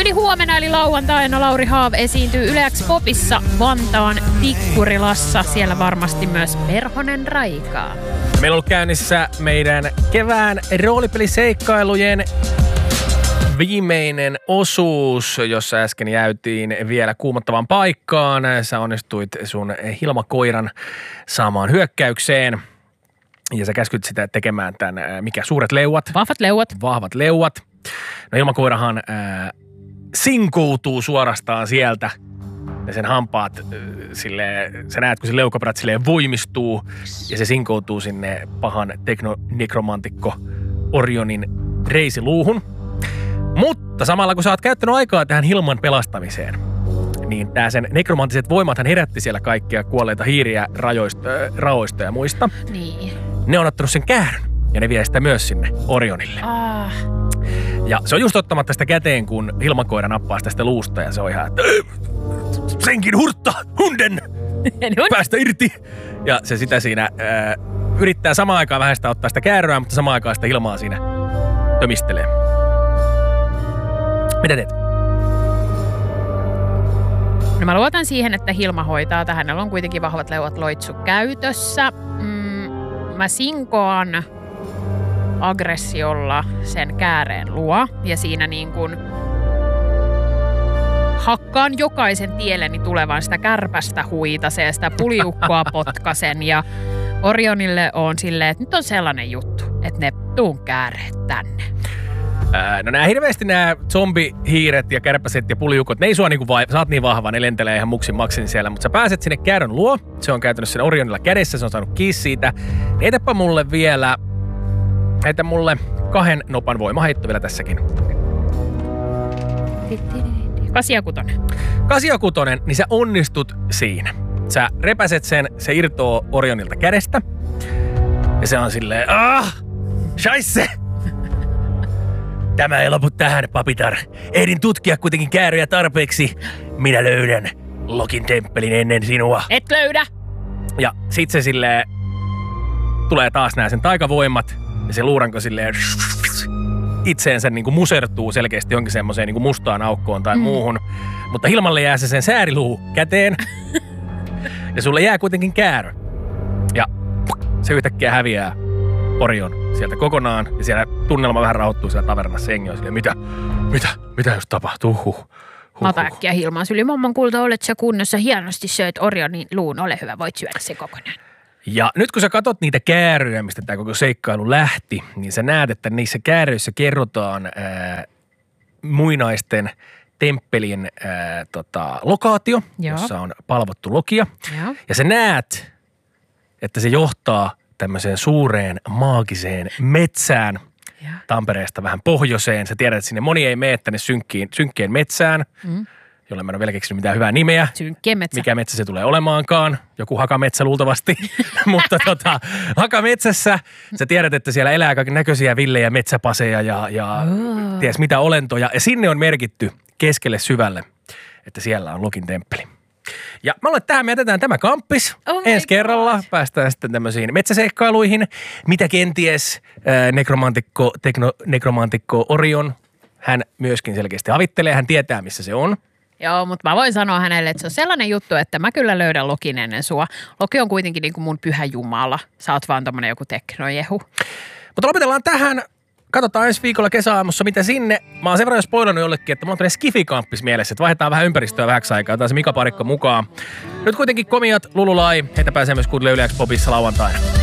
Eli huomenna eli lauantaina Lauri Haav esiintyy Yle X Popissa Vantaan Tikkurilassa. Siellä varmasti myös Perhonen Raikaa. Meillä on ollut käynnissä meidän kevään roolipeliseikkailujen viimeinen osuus, jossa äsken jäytiin vielä kuumottavaan paikkaan. Sä onnistuit sun Hilma-koiran saamaan hyökkäykseen ja sä käskyt sitä tekemään tämän, suuret leuat? Vahvat leuat. No Hilma-koirahan sinkoutuu suorastaan sieltä ja sen hampaat sä näet, kun se leukaperät silleen voimistuu ja se sinkoutuu sinne pahan teknonekromantikko Orionin reisiluuhun. Mutta samalla kun sä oot käyttänyt aikaa tähän Hilman pelastamiseen, niin tää sen nekromantiset voimathan herätti siellä kaikkia kuolleita hiiriä raoista ja muista. Niin. Ne on ottanut sen käärön ja ne vie sitä myös sinne Orionille. Ja se on just ottamatta sitä käteen, kun Hilma-koira nappaa sitä luusta ja se on ihan, että senkin hurtta, hunden, päästä irti. Ja se sitä siinä yrittää samaan aikaan vähän sitä ottaa sitä kääröä, mutta samaan aikaan sitä Hilmaa siinä tömistelee. Mitä teet? No mä luotan siihen, että Hilma hoitaa. Hänellä on kuitenkin vahvat leuat loitsu käytössä. Mä sinkoan aggressiolla sen kääreen luo ja siinä niin kuin hakkaan jokaisen tielleni tulevan sitä kärpästä huitasen ja sitä puliukkoa potkasen ja Orionille on silleen, että nyt on sellainen juttu, että ne tuun kääreet tänne. No nää hirveästi nää zombihiiret ja kärpäset ja puliukot, ne ei sua niinku sä oot niin vahva, ne lentelee ihan muksin maksin siellä, mutta sä pääset sinne käärön luo, se on käytännössä sen Orionilla kädessä, se on saanut kiinni siitä. Heitäpä mulle vielä, heitä mulle 2 nopan voimaheitto vielä tässäkin. 8 niin sä onnistut siinä. Sä repäset sen, se irtoo Orionilta kädestä ja se on silleen, scheisse! Tämä ei lopu tähän, papitar. Ehdin tutkia kuitenkin kääröjä tarpeeksi. Minä löydän Lokin temppelin ennen sinua. Et löydä! Ja sit se silleen tulee taas nää sen taikavoimat ja se luuranko silleen itseensä niinku musertuu selkeästi jonkin semmoiseen niinku mustaan aukkoon tai muuhun. Mutta Hilmalle jää se sen sääriluu käteen ja sulle jää kuitenkin käärö. Ja se yhtäkkiä häviää Orion sieltä kokonaan ja siellä tunnelma vähän rauhoittuu siellä tavernassa, jengi on silleen, mitä jos tapahtuu? Mä otan äkkiä Hilmaan syli. Momman kulta, olet sä kunnossa, hienosti söit Orionin luun, ole hyvä, voit syödä se kokonaan. Ja nyt kun sä katot niitä kääröjä, mistä tää koko seikkailu lähti, niin sä näet, että niissä kääröissä kerrotaan muinaisten temppelin lokaatio, jossa on palvottu Lokia. Joo. Ja sä näet, että se johtaa tämmöiseen suureen maagiseen metsään Tampereesta vähän pohjoiseen. Sä tiedät, että sinne moni ei mene tänne synkkeen metsään, jolle mä en ole vielä keksinyt mitään hyvää nimeä. Synkkien metsä. Mikä metsä se tulee olemaankaan. Joku hakametsä luultavasti. Mutta hakametsässä sä tiedät, että siellä elää kaiken näköisiä villejä metsäpaseja ja ties mitä olentoja. Ja sinne on merkitty keskelle syvälle, että siellä on Lokin temppeli. Ja mä olen tähän, me jätetään tämä kamppis. Ensi kerralla päästään sitten tämmöisiin metsäseikkailuihin. Mitä kenties nekromantikko Orion, hän myöskin selkeästi havittelee, hän tietää missä se on. Joo, mutta mä voin sanoa hänelle, että se on sellainen juttu, että mä kyllä löydän Lokin ennen sua. Loki on kuitenkin niin kuin mun pyhä jumala. Sä oot vaan tommonen joku teknojehu. Mutta lopetellaan tähän. Katsotaan ensi viikolla kesäaamussa, mitä sinne. Mä oon sen verran spoilannut jollekin, että mulla on tämmöinen skifikamppis mielessä, että vaihdetaan vähän ympäristöä vähäksi aikaa. Otetaan se Mika Parikko mukaan. Nyt kuitenkin komiat Lululai. Heitä pääsee myös kuuntelemaan Yle X Popissa lauantaina.